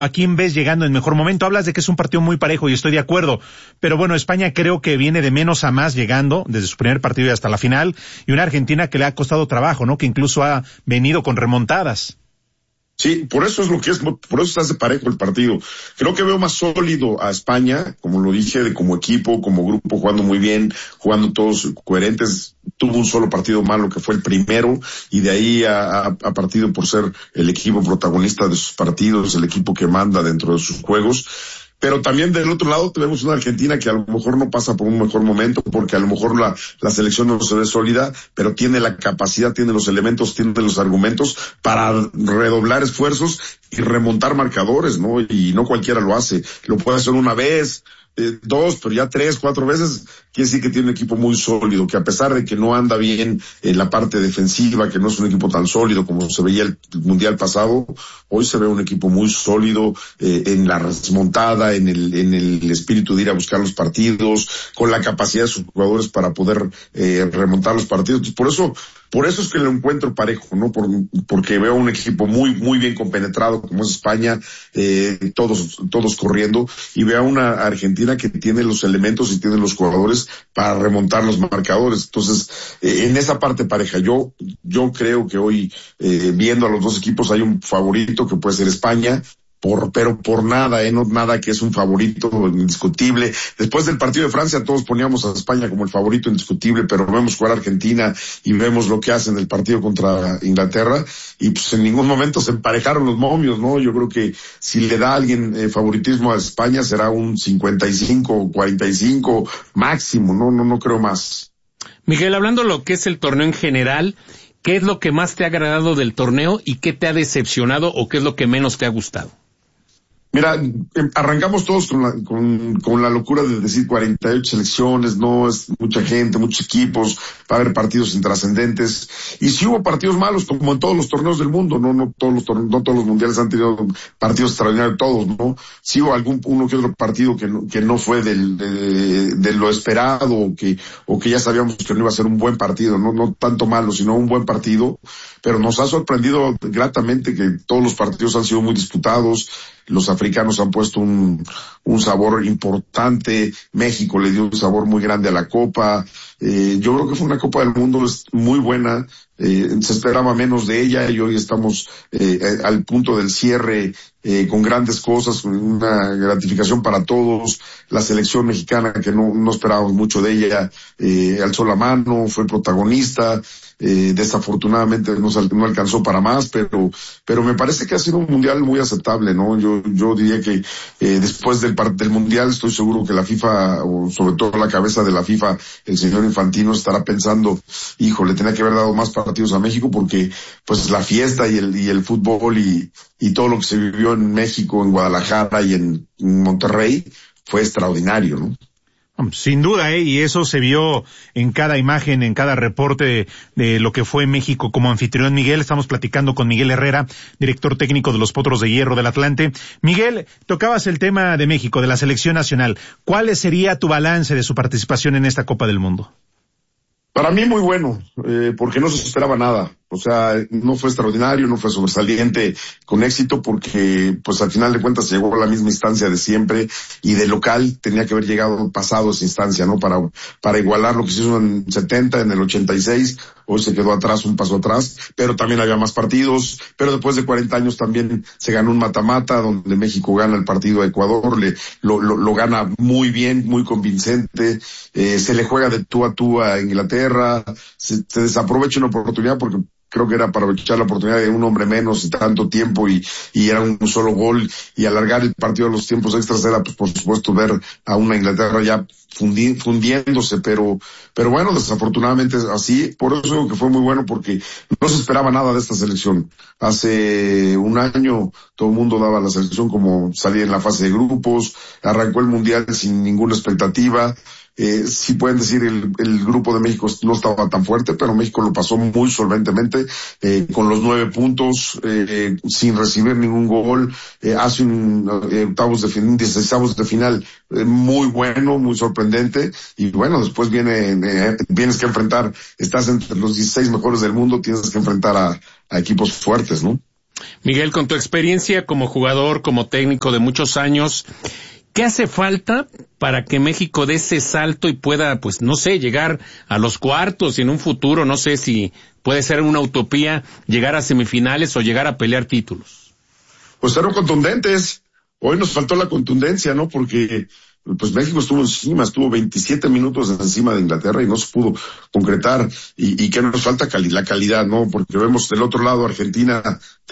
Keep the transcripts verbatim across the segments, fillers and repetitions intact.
¿A quién ves llegando en mejor momento? Hablas de que es un partido muy parejo y estoy de acuerdo, pero bueno, España creo que viene de menos a más llegando desde su primer partido y hasta la final, y una Argentina que le ha costado trabajo, ¿no? Que incluso ha venido con remontadas. Sí, por eso es lo que es, por eso se hace parejo el partido. Creo que veo más sólido a España, como lo dije, de como equipo, como grupo, jugando muy bien, jugando todos coherentes. Tuvo un solo partido malo que fue el primero, y de ahí ha, ha partido por ser el equipo protagonista de sus partidos, el equipo que manda dentro de sus juegos. Pero también del otro lado tenemos una Argentina que a lo mejor no pasa por un mejor momento, porque a lo mejor la, la selección no se ve sólida, pero tiene la capacidad, tiene los elementos, tiene los argumentos para redoblar esfuerzos y remontar marcadores, ¿no? Y no cualquiera lo hace. Lo puede hacer una vez, eh, dos, pero ya tres, cuatro veces. Quiere decir que tiene un equipo muy sólido, que a pesar de que no anda bien en la parte defensiva, que no es un equipo tan sólido como se veía el mundial pasado, hoy se ve un equipo muy sólido eh, en la remontada, en el en el espíritu de ir a buscar los partidos, con la capacidad de sus jugadores para poder eh, remontar los partidos. Por eso por eso es que lo encuentro parejo, ¿no? Por, porque veo un equipo muy muy bien compenetrado como es España, eh, todos todos corriendo, y veo una Argentina que tiene los elementos y tiene los jugadores para remontar los marcadores. Entonces, eh, en esa parte pareja, yo yo creo que hoy, eh, viendo a los dos equipos, hay un favorito que puede ser España, por pero por nada, eh, no nada que es un favorito indiscutible. Después del partido de Francia todos poníamos a España como el favorito indiscutible, pero vemos jugar a Argentina y vemos lo que hacen en el partido contra Inglaterra, y pues en ningún momento se emparejaron los momios, ¿no? Yo creo que si le da a alguien eh, favoritismo a España será un cincuenta y cinco, cuarenta y cinco máximo, no no no creo más. Miguel, hablando de lo que es el torneo en general, ¿qué es lo que más te ha agradado del torneo y qué te ha decepcionado o qué es lo que menos te ha gustado? Mira, arrancamos todos con la, con, con la locura de decir cuarenta y ocho selecciones, no es mucha gente, muchos equipos, va a haber partidos intrascendentes, y sí hubo partidos malos, como en todos los torneos del mundo, no, no todos los torneos, no todos los mundiales han tenido partidos extraordinarios, todos, ¿no? Sí hubo algún, uno que otro partido que no, que no fue del, de, de lo esperado, o que, o que ya sabíamos que no iba a ser un buen partido, no, no tanto malo, sino un buen partido, pero nos ha sorprendido gratamente que todos los partidos han sido muy disputados. Los africanos han puesto un, un sabor importante, México le dio un sabor muy grande a la Copa, eh, yo creo que fue una Copa del Mundo muy buena, eh, se esperaba menos de ella, y hoy estamos eh, al punto del cierre, eh, con grandes cosas, una gratificación para todos. La selección mexicana, que no, no esperábamos mucho de ella, eh, alzó la mano, fue protagonista. Eh, desafortunadamente no, no alcanzó para más, pero pero me parece que ha sido un mundial muy aceptable, ¿no? Yo yo diría que eh, después del del mundial estoy seguro que la FIFA, o sobre todo la cabeza de la FIFA, el señor Infantino, estará pensando, hijo, le tenía que haber dado más partidos a México, porque pues la fiesta y el y el fútbol y y todo lo que se vivió en México, en Guadalajara y en, en Monterrey fue extraordinario, ¿no? Sin duda, ¿eh? Y eso se vio en cada imagen, en cada reporte de, de lo que fue México como anfitrión. Miguel, estamos platicando con Miguel Herrera, director técnico de los Potros de Hierro del Atlante. Miguel, tocabas el tema de México, de la selección nacional. ¿Cuál sería tu balance de su participación en esta Copa del Mundo? Para mí muy bueno, eh, porque no se esperaba nada. O sea, no fue extraordinario, no fue sobresaliente con éxito, porque pues al final de cuentas llegó a la misma instancia de siempre, y de local tenía que haber llegado pasado esa instancia, ¿no? Para, para igualar lo que se hizo en setenta, en el ochenta y seis, hoy se quedó atrás, un paso atrás, pero también había más partidos, pero después de cuarenta años también se ganó un mata-mata, donde México gana el partido a Ecuador, le, lo, lo, lo gana muy bien, muy convincente, eh, se le juega de tú a tú a Inglaterra, se, se desaprovecha una oportunidad, porque creo que era para aprovechar la oportunidad de un hombre menos y tanto tiempo, y, y era un solo gol, y alargar el partido a los tiempos extras era, pues, por supuesto, ver a una Inglaterra ya fundi, fundiéndose, pero, pero bueno, desafortunadamente es así. Por eso digo que fue muy bueno, porque no se esperaba nada de esta selección. Hace un año todo el mundo daba a la selección como salir en la fase de grupos, arrancó el mundial sin ninguna expectativa. Eh, sí pueden decir el, el grupo de México no estaba tan fuerte, pero México lo pasó muy solventemente, eh, con los nueve puntos, eh, sin recibir ningún gol, eh, hace un eh, octavos de final, dieciseisavos de final, eh, muy bueno, muy sorprendente, y bueno, después viene, eh, tienes que enfrentar, estás entre los dieciséis mejores del mundo, tienes que enfrentar a, a equipos fuertes, ¿no? Miguel, con tu experiencia como jugador, como técnico de muchos años, ¿qué hace falta para que México dé ese salto y pueda, pues, no sé, llegar a los cuartos y en un futuro, no sé si puede ser una utopía, llegar a semifinales o llegar a pelear títulos? Pues fueron contundentes. Hoy nos faltó la contundencia, ¿no? Porque pues México estuvo encima, estuvo veintisiete minutos encima de Inglaterra y no se pudo concretar. Y, y que nos falta cali- la calidad, ¿no? Porque vemos del otro lado, Argentina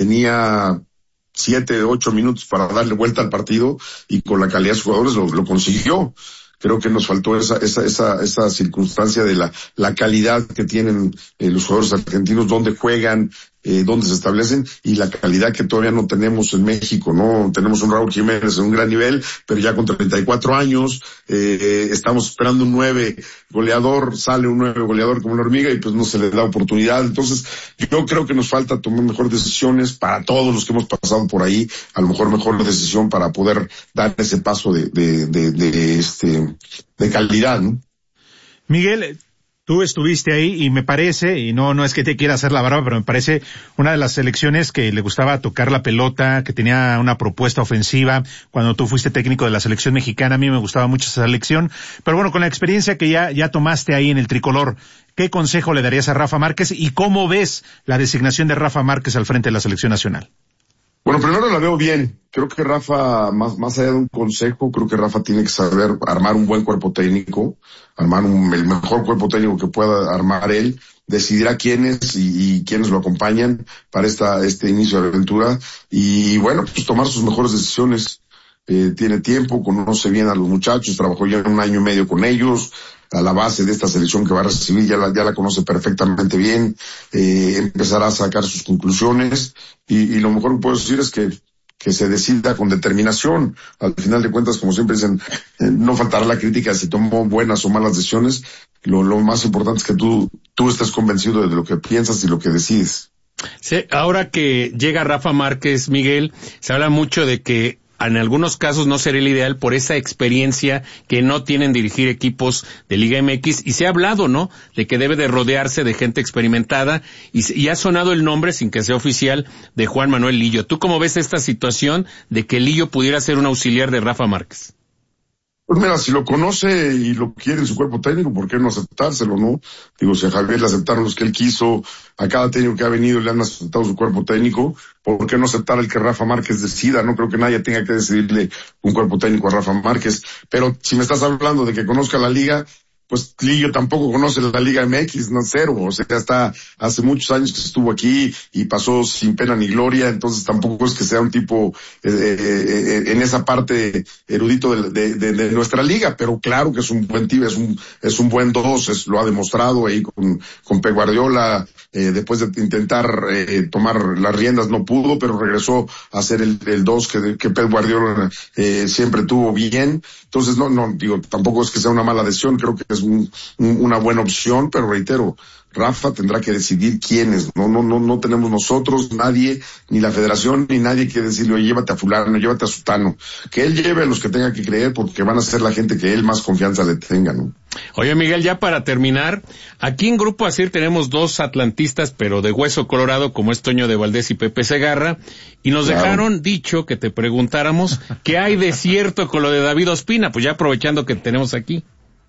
tenía siete, ocho minutos para darle vuelta al partido y con la calidad de sus jugadores lo, lo consiguió. Creo que nos faltó esa, esa, esa, esa circunstancia de la, la calidad que tienen eh, los jugadores argentinos, dónde juegan, eh, dónde se establecen, y la calidad que todavía no tenemos en México, ¿no? Tenemos un Raúl Jiménez en un gran nivel, pero ya con treinta y cuatro años, eh, estamos esperando un nueve goleador, sale un nueve goleador como una hormiga y pues no se le da oportunidad. Entonces, yo creo que nos falta tomar mejores decisiones para todos los que hemos pasado por ahí, a lo mejor mejor decisión para poder dar ese paso de, de, de, de este, de calidad, ¿no? Miguel, tú estuviste ahí y me parece, y no no es que te quiera hacer la barba, pero me parece una de las selecciones que le gustaba tocar la pelota, que tenía una propuesta ofensiva. Cuando tú fuiste técnico de la selección mexicana, a mí me gustaba mucho esa selección. Pero bueno, con la experiencia que ya ya tomaste ahí en el tricolor, ¿qué consejo le darías a Rafa Márquez y cómo ves la designación de Rafa Márquez al frente de la selección nacional? Bueno, primero la veo bien. Creo que Rafa, más, más allá de un consejo, creo que Rafa tiene que saber armar un buen cuerpo técnico, armar un, el mejor cuerpo técnico que pueda armar él, decidir a quiénes y, y quiénes lo acompañan para esta, este inicio de aventura y, bueno, pues tomar sus mejores decisiones. Eh, tiene tiempo, conoce bien a los muchachos, trabajó ya un año y medio con ellos, a la base de esta selección que va a recibir, ya la, ya la conoce perfectamente bien, eh, empezará a sacar sus conclusiones y, y lo mejor que puedo decir es que, que se decida con determinación. Al final de cuentas, como siempre dicen, eh, no faltará la crítica si tomó buenas o malas decisiones. Lo, lo más importante es que tú, tú estés convencido de lo que piensas y lo que decides. Sí, ahora que llega Rafa Márquez, Miguel, se habla mucho de que en algunos casos no sería el ideal por esa experiencia que no tienen dirigir equipos de Liga M X, y se ha hablado, ¿no?, de que debe de rodearse de gente experimentada, y, y ha sonado el nombre, sin que sea oficial, de Juan Manuel Lillo. ¿Tú cómo ves esta situación de que Lillo pudiera ser un auxiliar de Rafa Márquez? Pues mira, si lo conoce y lo quiere en su cuerpo técnico, ¿por qué no aceptárselo, no? Digo, si a Javier le aceptaron los que él quiso, a cada técnico que ha venido le han aceptado su cuerpo técnico, ¿por qué no aceptar el que Rafa Márquez decida? No creo que nadie tenga que decidirle un cuerpo técnico a Rafa Márquez. Pero si me estás hablando de que conozca la liga, pues Lillo tampoco conoce la Liga M X, no cero, o sea, ya está hace muchos años que estuvo aquí y pasó sin pena ni gloria, entonces tampoco es que sea un tipo eh, eh, en esa parte erudito de, de, de, de nuestra liga, pero claro que es un buen tipo, es un es un buen dos, es, lo ha demostrado ahí con, con Pep Guardiola, eh, después de intentar eh, tomar las riendas no pudo, pero regresó a ser el, el dos que, que Pep Guardiola eh, siempre tuvo bien, entonces no, no, digo, tampoco es que sea una mala decisión, creo que es Un, un, una buena opción, pero reitero, Rafa tendrá que decidir quiénes, no, no, no, no tenemos nosotros, nadie, ni la federación, ni nadie que decirle, oye, llévate a fulano, llévate a sutano, que él lleve a los que tenga que creer, porque van a ser la gente que él más confianza le tenga, ¿no? Oye, Miguel, ya para terminar, aquí en Grupo Asir tenemos dos atlantistas, pero de hueso colorado, como es Toño de Valdés y Pepe Segarra, y nos claro. dejaron dicho que te preguntáramos qué hay de cierto con lo de David Ospina, pues ya aprovechando que tenemos aquí.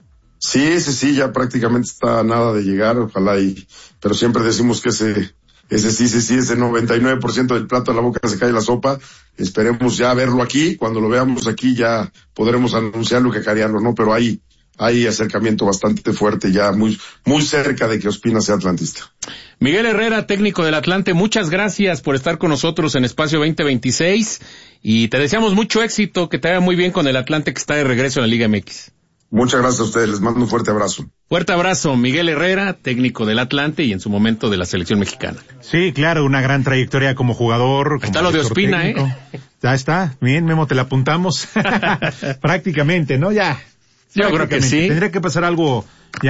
Sí, ese sí, ya prácticamente está a nada de llegar, ojalá y, pero siempre decimos que ese, ese sí, sí, sí, ese noventa y nueve por ciento del plato a la boca se cae la sopa, esperemos ya verlo aquí, cuando lo veamos aquí ya podremos anunciarlo y cacarearlo, ¿no? Pero hay, hay acercamiento bastante fuerte ya, muy, muy cerca de que Ospina sea atlantista. Miguel Herrera, técnico del Atlante, muchas gracias por estar con nosotros en Espacio veinte veintiséis, y te deseamos mucho éxito, que te vaya muy bien con el Atlante que está de regreso en la Liga M X. Muchas gracias a ustedes, les mando un fuerte abrazo. Fuerte abrazo, Miguel Herrera, técnico del Atlante y en su momento de la selección mexicana. Sí, claro, una gran trayectoria como jugador. Como está lo de Ospina, técnico. ¿eh? Ya está, bien, Memo, te la apuntamos. Prácticamente, ¿no? Ya. Yo creo que sí. Tendría que pasar algo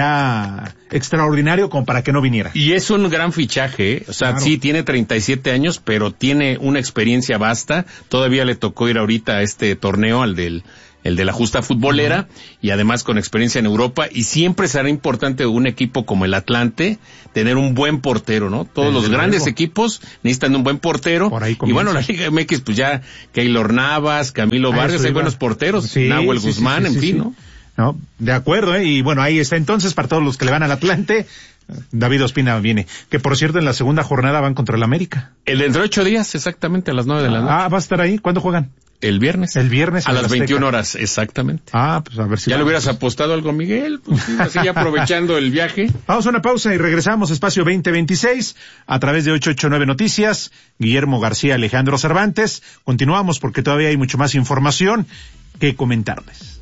ya extraordinario como para que no viniera. Y es un gran fichaje, ¿eh? O sea, claro. Sí, tiene treinta y siete años, pero tiene una experiencia vasta. Todavía le tocó ir ahorita a este torneo, al del el de la justa futbolera, y además con experiencia en Europa, y siempre será importante un equipo como el Atlante tener un buen portero, ¿no? Todos Desde los grandes luego. equipos necesitan un buen portero, y bueno, la Liga M X, pues ya Keylor Navas, Camilo Vargas, hay buenos porteros, sí, Nahuel sí, Guzmán, sí, sí, en sí, fin, sí. ¿no? No, de acuerdo, ¿eh? Y bueno, ahí está entonces para todos los que le van al Atlante. David Ospina viene, que por cierto en la segunda jornada van contra el América. El dentro de ocho días, exactamente a las nueve de la noche. Ah, va a estar ahí. ¿Cuándo juegan? El viernes. El viernes. A las veintiuna horas, exactamente. Ah, pues a ver si... ¿Ya vamos. Le hubieras apostado algo, Miguel? Pues sí, así ya aprovechando el viaje. Vamos a una pausa y regresamos, Espacio veinte veintiséis, a través de ochocientos ochenta y nueve Noticias, Guillermo García, Alejandro Cervantes. Continuamos porque todavía hay mucho más información que comentarles.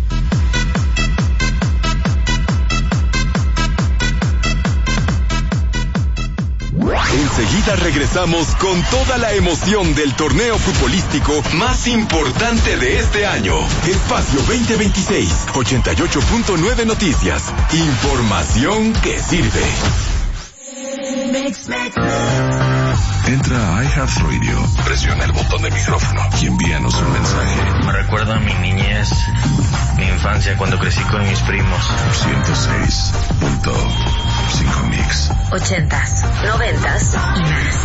Enseguida regresamos con toda la emoción del torneo futbolístico más importante de este año. Espacio veinte veintiséis, ochenta y ocho punto nueve Noticias. Información que sirve. Entra a iHeartRadio, presiona el botón de micrófono y envíanos un mensaje. Me recuerda a mi niñez, mi infancia cuando crecí con mis primos. ciento seis punto cinco Mix. Ochentas, noventas y más.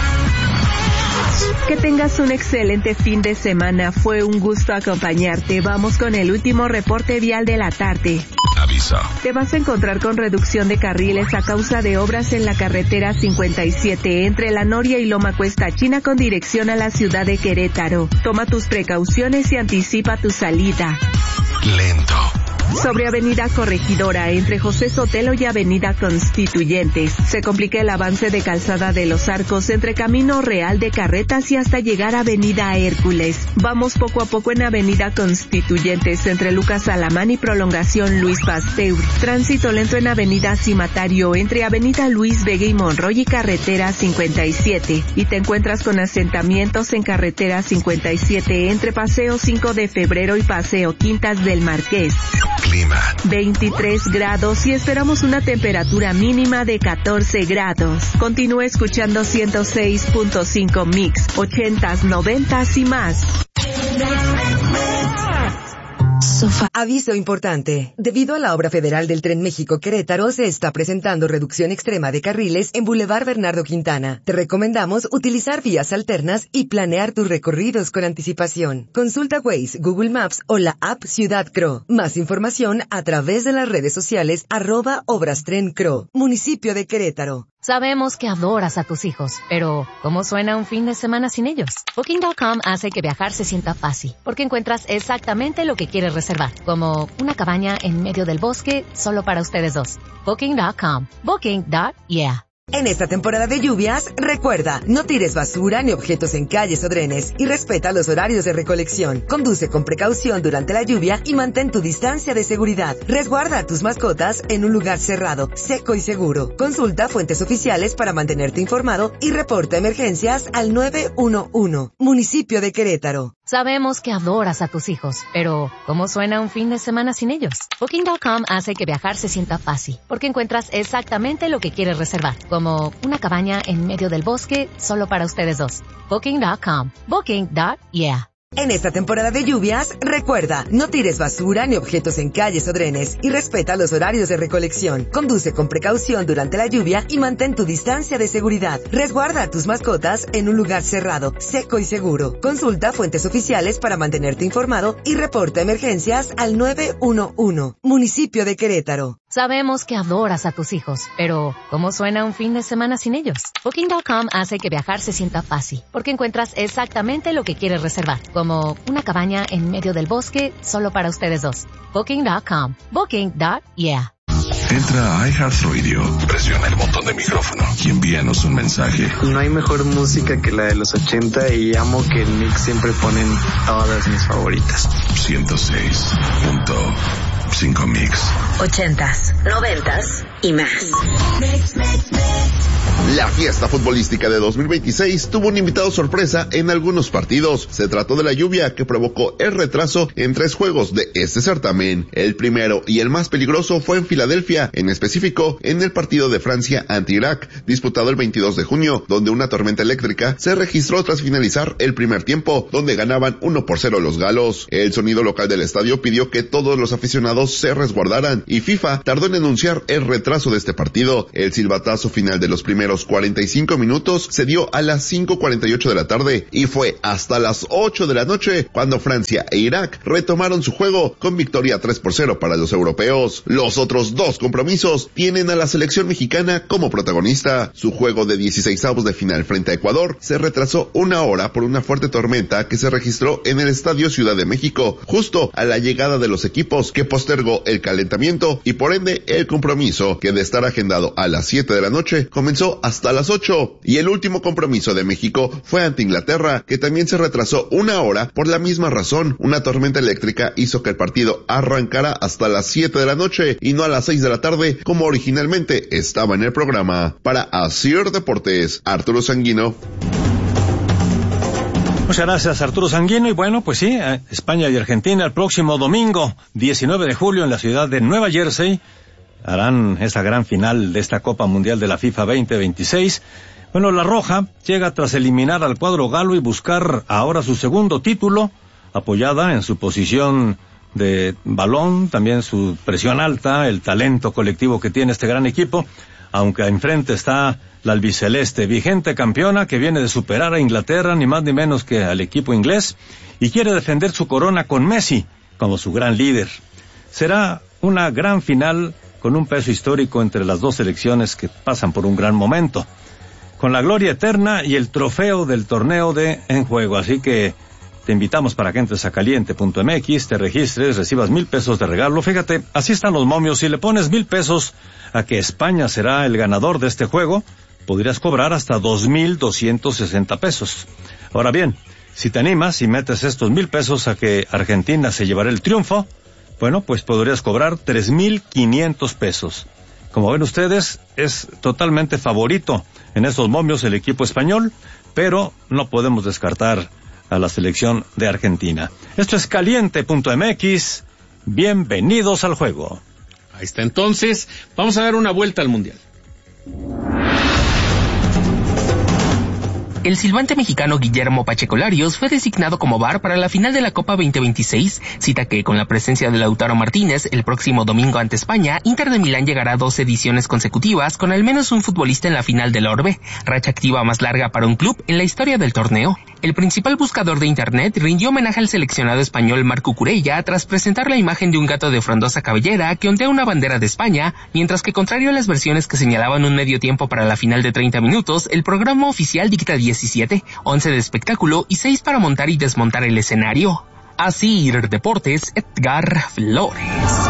Que tengas un excelente fin de semana. Fue un gusto acompañarte. Vamos con el último reporte vial de la tarde. Aviso. Te vas a encontrar con reducción de carriles a causa de obras en la carretera cincuenta y siete entre La Noria y Loma Cuesta China con dirección a la ciudad de Querétaro. Toma tus precauciones y anticipa tu salida. Lento. Sobre Avenida Corregidora, entre José Sotelo y Avenida Constituyentes, se complica el avance de Calzada de los Arcos entre Camino Real de Carretas y hasta llegar a Avenida Hércules. Vamos poco a poco en Avenida Constituyentes, entre Lucas Alamán y Prolongación Luis Pasteur. Tránsito lento en Avenida Cimatario, entre Avenida Luis Vega y Monroy y Carretera cincuenta y siete. Y te encuentras con asentamientos en Carretera cincuenta y siete, entre Paseo cinco de Febrero y Paseo Quintas del Marqués. Clima. veintitrés grados y esperamos una temperatura mínima de catorce grados. Continúa escuchando ciento seis punto cinco Mix, ochentas, noventas y más. Sofá. Aviso importante. Debido a la obra federal del Tren México-Querétaro, se está presentando reducción extrema de carriles en Boulevard Bernardo Quintana. Te recomendamos utilizar vías alternas y planear tus recorridos con anticipación. Consulta Waze, Google Maps o la app Ciudad Cro. Más información a través de las redes sociales arroba Obras Tren Cro. Municipio de Querétaro. Sabemos que adoras a tus hijos, pero ¿cómo suena un fin de semana sin ellos? Booking punto com hace que viajar se sienta fácil, porque encuentras exactamente lo que quieres reservar, como una cabaña en medio del bosque solo para ustedes dos. Booking punto com. Booking. Yeah. En esta temporada de lluvias, recuerda, no tires basura ni objetos en calles o drenes y respeta los horarios de recolección. Conduce con precaución durante la lluvia y mantén tu distancia de seguridad. Resguarda a tus mascotas en un lugar cerrado, seco y seguro. Consulta fuentes oficiales para mantenerte informado y reporta emergencias al nueve uno uno. Municipio de Querétaro. Sabemos que adoras a tus hijos, pero ¿cómo suena un fin de semana sin ellos? Booking punto com hace que viajar se sienta fácil, porque encuentras exactamente lo que quieres reservar, como una cabaña en medio del bosque solo para ustedes dos. Booking punto com. Booking. Yeah. En esta temporada de lluvias, recuerda, no tires basura ni objetos en calles o drenes y respeta los horarios de recolección. Conduce con precaución durante la lluvia y mantén tu distancia de seguridad. Resguarda a tus mascotas en un lugar cerrado, seco y seguro. Consulta fuentes oficiales para mantenerte informado y reporta emergencias al nueve uno uno. Municipio de Querétaro. Sabemos que adoras a tus hijos, pero ¿cómo suena un fin de semana sin ellos? Booking punto com hace que viajar se sienta fácil, porque encuentras exactamente lo que quieres reservar, como una cabaña en medio del bosque solo para ustedes dos. Booking punto com. Booking. Yeah. Entra a iHeartRadio, presiona el botón de micrófono y envíanos un mensaje. No hay mejor música que la de los ochenta y amo que en Mix siempre ponen todas mis favoritas. ciento seis punto cinco Mix. Ochentas, noventas y más. Mix, mix, mix. La fiesta futbolística de dos mil veintiséis tuvo un invitado sorpresa en algunos partidos. Se trató de la lluvia que provocó el retraso en tres juegos de este certamen. El primero y el más peligroso fue en Filadelfia, en específico en el partido de Francia ante Irak, disputado el veintidós de junio, donde una tormenta eléctrica se registró tras finalizar el primer tiempo, donde ganaban uno por cero los galos. El sonido local del estadio pidió que todos los aficionados se resguardaran y FIFA tardó en anunciar el retraso de este partido. El silbatazo final de los primeros cuarenta y cinco minutos se dio a las cinco cuarenta y ocho de la tarde y fue hasta las ocho de la noche cuando Francia e Irak retomaron su juego con victoria tres por cero para los europeos. Los otros dos compromisos tienen a la selección mexicana como protagonista. Su juego de dieciseisavos de final frente a Ecuador se retrasó una hora por una fuerte tormenta que se registró en el Estadio Ciudad de México, justo a la llegada de los equipos, que postergó el calentamiento y por ende el compromiso, que de estar agendado a las siete de la noche comenzó hasta las ocho. Y el último compromiso de México fue ante Inglaterra, que también se retrasó una hora por la misma razón. Una tormenta eléctrica hizo que el partido arrancara hasta las siete de la noche y no a las seis de la tarde como originalmente estaba en el programa. Para Asir Deportes, Arturo Sanguino. Muchas gracias, Arturo Sanguino. Y bueno, pues sí, España y Argentina el próximo domingo, diecinueve de julio, en la ciudad de Nueva Jersey, harán esa gran final de esta Copa Mundial de la FIFA veinte veintiséis. Bueno, la Roja llega tras eliminar al cuadro galo y buscar ahora su segundo título, apoyada en su posición de balón, también su presión alta, el talento colectivo que tiene este gran equipo, aunque enfrente está la albiceleste, vigente campeona, que viene de superar a Inglaterra, ni más ni menos que al equipo inglés, y quiere defender su corona con Messi como su gran líder. Será una gran final con un peso histórico entre las dos selecciones que pasan por un gran momento, con la gloria eterna y el trofeo del torneo de en juego. Así que te invitamos para que entres a caliente punto m x, te registres, recibas mil pesos de regalo. Fíjate, así están los momios. Si le pones mil pesos a que España será el ganador de este juego, podrías cobrar hasta dos mil doscientos sesenta pesos. Ahora bien, si te animas y metes estos mil pesos a que Argentina se llevará el triunfo, bueno, pues podrías cobrar tres mil quinientos pesos. Como ven ustedes, es totalmente favorito en estos momios el equipo español, pero no podemos descartar a la selección de Argentina. Esto es caliente punto m x. Bienvenidos al juego. Ahí está, entonces, vamos a dar una vuelta al Mundial. El silbante mexicano Guillermo Pacheco Larios fue designado como V A R para la final de la Copa veinte veintiséis, cita que con la presencia de Lautaro Martínez el próximo domingo ante España, Inter de Milán llegará a dos ediciones consecutivas con al menos un futbolista en la final del Orbe, racha activa más larga para un club en la historia del torneo. El principal buscador de internet rindió homenaje al seleccionado español Marco Curella tras presentar la imagen de un gato de frondosa cabellera que ondea una bandera de España, mientras que contrario a las versiones que señalaban un medio tiempo para la final de treinta minutos, el programa oficial dicta diecisiete, once de espectáculo y seis para montar y desmontar el escenario. Asir Deportes, Edgar Flores.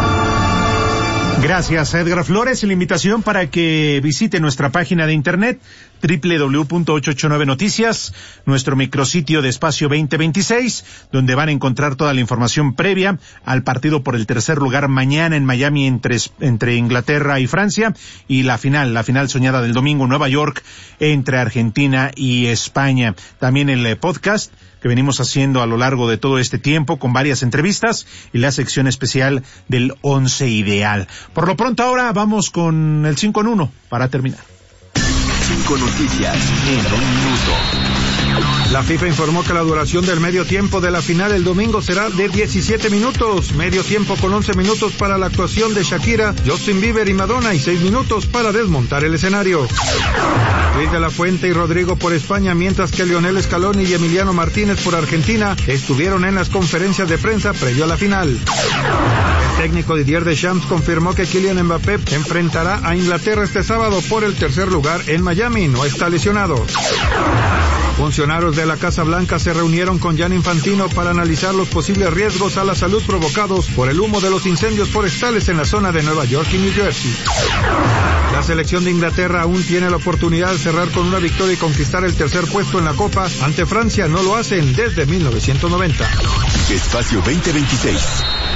Gracias, Edgar Flores. La invitación para que visite nuestra página de internet doble u doble u doble u punto ochocientos ochenta y nueve Noticias, nuestro micrositio de Espacio veinte veintiséis, donde van a encontrar toda la información previa al partido por el tercer lugar mañana en Miami entre, entre Inglaterra y Francia, y la final, la final soñada del domingo en Nueva York entre Argentina y España. También el podcast que venimos haciendo a lo largo de todo este tiempo con varias entrevistas y la sección especial del once ideal. Por lo pronto ahora vamos con el cinco en uno para terminar. Cinco noticias en un minuto. La FIFA informó que la duración del medio tiempo de la final el domingo será de diecisiete minutos, medio tiempo con once minutos para la actuación de Shakira, Justin Bieber y Madonna y seis minutos para desmontar el escenario. Luis de la Fuente y Rodrigo por España, mientras que Lionel Scaloni y Emiliano Martínez por Argentina estuvieron en las conferencias de prensa previo a la final. El técnico Didier Deschamps confirmó que Kylian Mbappé enfrentará a Inglaterra este sábado por el tercer lugar en Miami, no está lesionado. Funcionarios de la Casa Blanca se reunieron con Gianni Infantino para analizar los posibles riesgos a la salud provocados por el humo de los incendios forestales en la zona de Nueva York y New Jersey. La selección de Inglaterra aún tiene la oportunidad de cerrar con una victoria y conquistar el tercer puesto en la Copa. Ante Francia no lo hacen desde mil novecientos noventa. Espacio veinte veintiséis.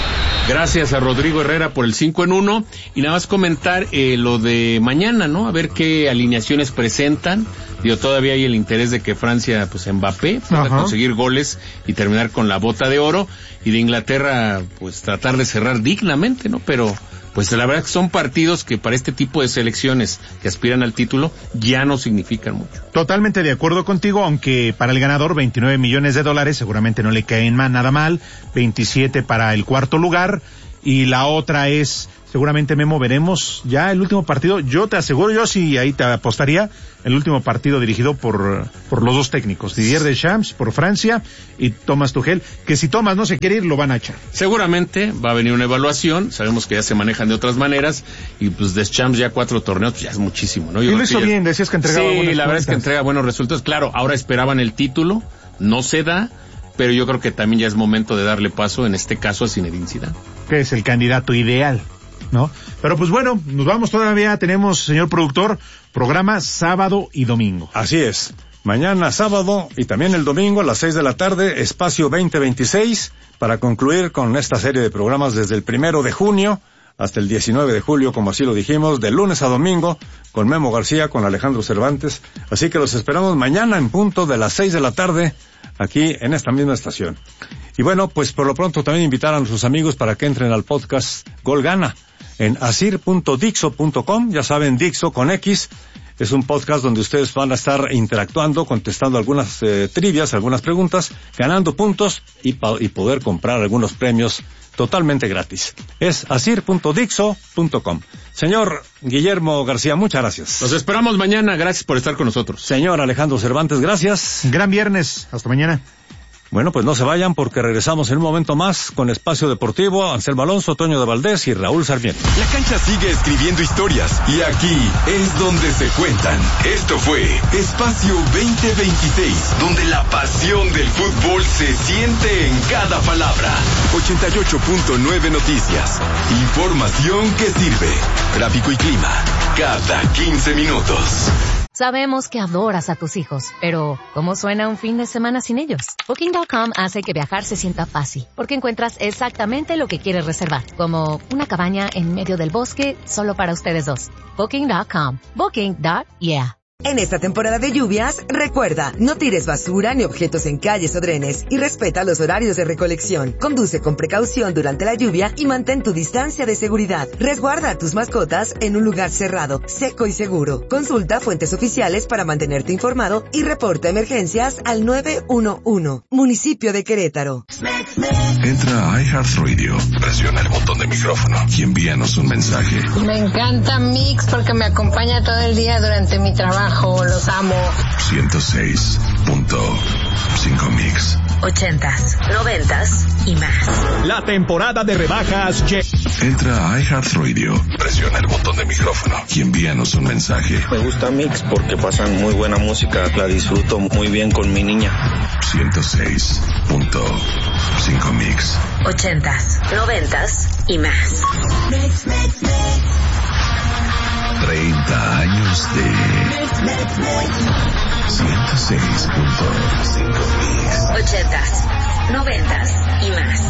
Gracias a Rodrigo Herrera por el cinco en uno. Y nada más comentar eh, lo de mañana, ¿no? A ver qué alineaciones presentan. Digo, todavía hay el interés de que Francia, pues Mbappé, pueda Ajá. conseguir goles y terminar con la bota de oro. Y de Inglaterra, pues tratar de cerrar dignamente, ¿no? Pero pues la verdad que son partidos que para este tipo de selecciones que aspiran al título ya no significan mucho. Totalmente de acuerdo contigo, aunque para el ganador veintinueve millones de dólares seguramente no le caen más, nada mal, veintisiete para el cuarto lugar, y la otra es, seguramente Memo, veremos ya el último partido. Yo te aseguro, yo sí ahí te apostaría, el último partido dirigido por por los dos técnicos, Didier Deschamps por Francia y Thomas Tuchel, que si Thomas no se quiere ir, lo van a echar. Seguramente va a venir una evaluación, sabemos que ya se manejan de otras maneras, y pues Deschamps ya cuatro torneos, pues ya es muchísimo, ¿no? Yo y lo hizo ya... bien, decías que entregaba sí, buenas la cuentas. verdad es que entrega buenos resultados. Claro, ahora esperaban el título, no se da, pero yo creo que también ya es momento de darle paso, en este caso, a Zinedine Zidane. Que es el candidato ideal, ¿no? Pero pues bueno, nos vamos todavía, tenemos, señor productor, programa sábado y domingo. Así es. Mañana sábado y también el domingo a las seis de la tarde, espacio veinte veintiséis, para concluir con esta serie de programas desde el primero de junio hasta el diecinueve de julio, como así lo dijimos, de lunes a domingo, con Memo García, con Alejandro Cervantes. Así que los esperamos mañana en punto de las seis de la tarde, aquí en esta misma estación. Y bueno, pues por lo pronto también invitar a nuestros amigos para que entren al podcast Gol Gana en asir punto dixo punto com. Ya saben, Dixo con X. Es un podcast donde ustedes van a estar interactuando, contestando algunas eh, trivias, algunas preguntas, ganando puntos y, pa- y poder comprar algunos premios totalmente gratis. Es asir punto dixo punto com. Señor Guillermo García, muchas gracias. Los esperamos mañana, gracias por estar con nosotros. Señor Alejandro Cervantes, gracias. Gran viernes, hasta mañana. Bueno, pues no se vayan porque regresamos en un momento más con Espacio Deportivo, Anselmo Alonso, Toño de Valdés y Raúl Sarmiento. La cancha sigue escribiendo historias y aquí es donde se cuentan. Esto fue Espacio veinte veintiséis, donde la pasión del fútbol se siente en cada palabra. ochenta y ocho punto nueve Noticias. Información que sirve. Tráfico y clima cada quince minutos. Sabemos que adoras a tus hijos, pero ¿cómo suena un fin de semana sin ellos? Booking punto com hace que viajar se sienta fácil, porque encuentras exactamente lo que quieres reservar, como una cabaña en medio del bosque solo para ustedes dos. Booking punto com. Booking. Yeah. En esta temporada de lluvias, recuerda, no tires basura ni objetos en calles o drenes y respeta los horarios de recolección. Conduce con precaución durante la lluvia y mantén tu distancia de seguridad. Resguarda a tus mascotas en un lugar cerrado, seco y seguro. Consulta fuentes oficiales para mantenerte informado y reporta emergencias al nueve uno uno. Municipio de Querétaro. Entra a iHeartRadio, presiona el botón de micrófono y envíanos un mensaje. Me encanta Mix porque me acompaña todo el día durante mi trabajo. Los amo. ciento seis punto cinco Mix. Ochentas, noventas y más. La temporada de rebajas. Entra a iHeartRadio, presiona el botón de micrófono y envíanos un mensaje. Me gusta Mix porque pasan muy buena música, la disfruto muy bien con mi niña. ciento seis punto cinco Mix. Ochentas, noventas y más. Mix, mix, mix. treinta años de ciento seis punto cinco Mix. Ochentas, noventas y más.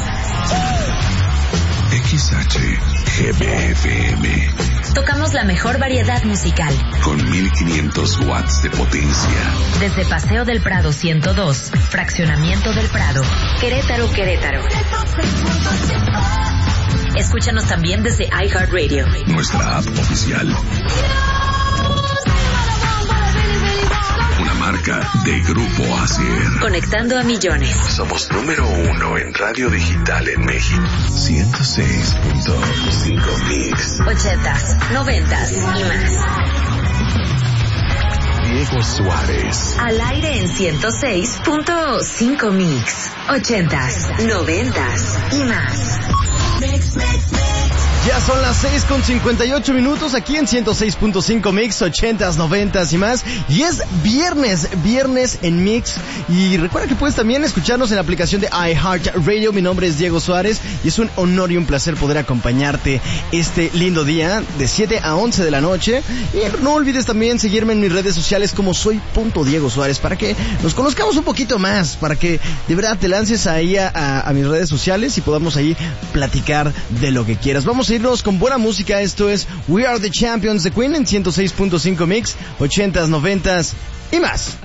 X H G B F M. Tocamos la mejor variedad musical. Con mil quinientos watts de potencia. Desde Paseo del Prado ciento dos, Fraccionamiento del Prado, Querétaro, Querétaro. Escúchanos también desde iHeartRadio. Nuestra app oficial. Una marca de Grupo Asier. Conectando a millones. Somos número uno en radio digital en México. ciento seis punto cinco Mix. Ochentas, noventas y más. Diego Suárez. Al aire en ciento seis punto cinco Mix. Ochentas, noventas y más. Mix, mix, mix. Ya son las seis con cincuenta y ocho minutos aquí en ciento seis punto cinco Mix, ochentas, noventas y más. Y es viernes, viernes en Mix. Y recuerda que puedes también escucharnos en la aplicación de iHeartRadio. Mi nombre es Diego Suárez y es un honor y un placer poder acompañarte este lindo día de siete a once de la noche. Y no olvides también seguirme en mis redes sociales como soy.Diego Suárez para que nos conozcamos un poquito más, para que de verdad te lances ahí a, a, a mis redes sociales y y podamos ahí platicar de lo que quieras. Vamos a irnos con buena música. Esto es We Are the Champions de Queen en ciento seis punto cinco Mix, ochentas, noventas y más.